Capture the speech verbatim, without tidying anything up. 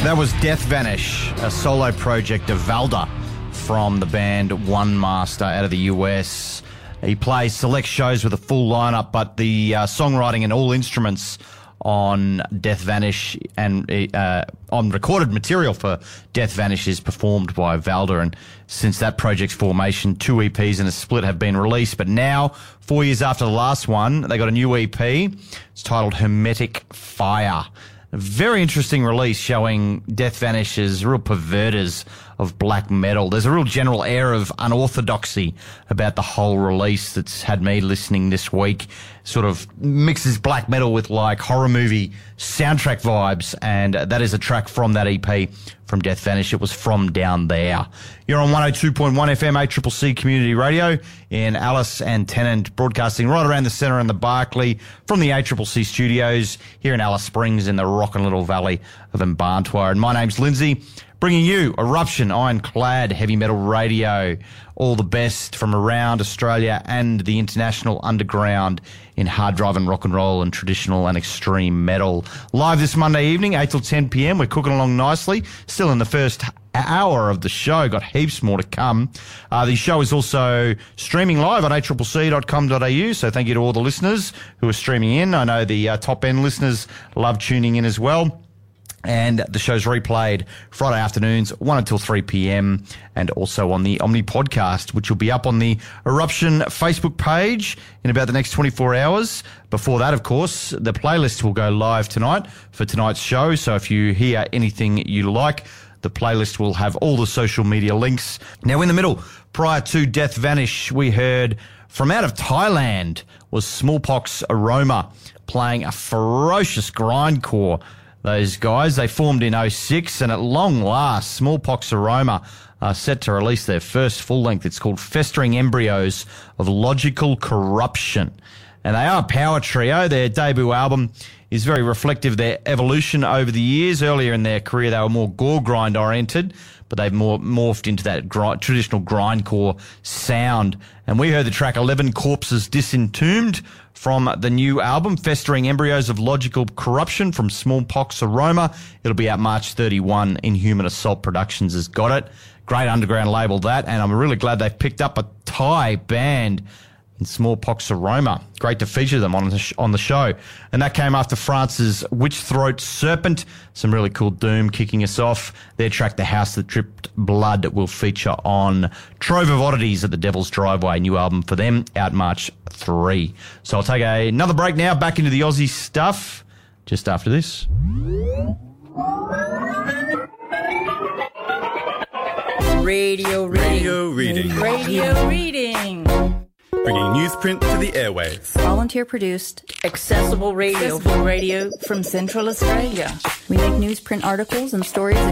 That was Death Vanish, a solo project of Valda from the band One Master out of the U S. He plays select shows with a full lineup, but the uh, songwriting and all instruments on Death Vanish and uh, on recorded material for Death Vanish is performed by Valda. And since that project's formation, two E Ps and a split have been released. But now, four years after the last one, they got a new E P. It's titled Hermetic Fire. A very interesting release showing Death Vanish as real perverters of black metal. There's a real general air of unorthodoxy about the whole release that's had me listening this week. Sort of mixes black metal with like horror movie soundtrack vibes, and that is a track from that E P from Death Vanish. It was From Down There. You're on one oh two point one F M, A C C C Community Radio in Alice and Tennant, broadcasting right around the centre in the Barclay from the A C C C studios here in Alice Springs in the rockin' little valley of Mbarntwa. And my name's Lindsay, bringing you Eruption Ironclad Heavy Metal Radio. All the best from around Australia and the international underground in hard driving rock and roll and traditional and extreme metal. Live this Monday evening, eight till ten p.m. We're cooking along nicely. Still in the first hour of the show. Got heaps more to come. Uh, the show is also streaming live on a c c c dot com dot a u, so thank you to all the listeners who are streaming in. I know the uh, top-end listeners love tuning in as well. And the show's replayed Friday afternoons, one until three p.m, and also on the Omni podcast, which will be up on the Eruption Facebook page in about the next twenty-four hours. Before that, of course, the playlist will go live tonight for tonight's show. So if you hear anything you like, the playlist will have all the social media links. Now, in the middle, prior to Death Vanish, we heard from out of Thailand was Smallpox Aroma playing a ferocious grindcore. Those guys, they formed in oh six, and at long last, Smallpox Aroma are set to release their first full-length. It's called Festering Embryos of Logical Corruption. And they are a power trio. Their debut album is very reflective of their evolution over the years. Earlier in their career, they were more gore grind oriented, but they've more morphed into that grind, traditional grindcore sound. And we heard the track eleven Corpses Disentombed from the new album, Festering Embryos of Logical Corruption from Smallpox Aroma. It'll be out March thirty-first. Inhuman Assault Productions has got it. Great underground label, that. And I'm really glad they've picked up a Thai band in Smallpox Aroma. Great to feature them on the, sh- on the show. And that came after France's Witch Throat Serpent. Some really cool doom kicking us off. Their track, The House That Dripped Blood, will feature on Trove of Oddities at the Devil's Driveway. New album for them, out March third. So I'll take a, another break now, back into the Aussie stuff, just after this. Radio reading. Radio reading. Radio reading. Bringing newsprint to the airwaves. Volunteer produced. Accessible radio. Accessible radio from Central Australia. We make newsprint articles and stories